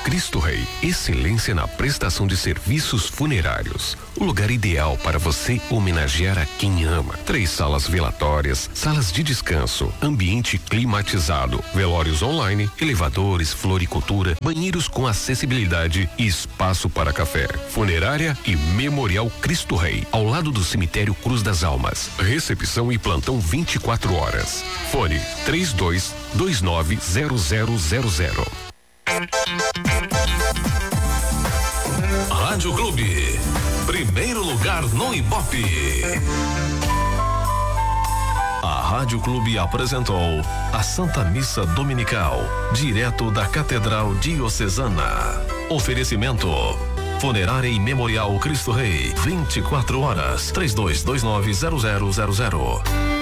Cristo Rei, excelência na prestação de serviços funerários. O lugar ideal para você homenagear a quem ama. 3 salas velatórias, salas de descanso, ambiente climatizado, velórios online, elevadores, floricultura, banheiros com acessibilidade e espaço para café. Funerária e Memorial Cristo Rei, ao lado do cemitério Cruz das Almas. Recepção e plantão 24 horas. Fone 32290000. Rádio Clube, primeiro lugar no Ibope. A Rádio Clube apresentou a Santa Missa Dominical, direto da Catedral Diocesana. Oferecimento: Funerária e Memorial Cristo Rei, 24 horas, 32290000.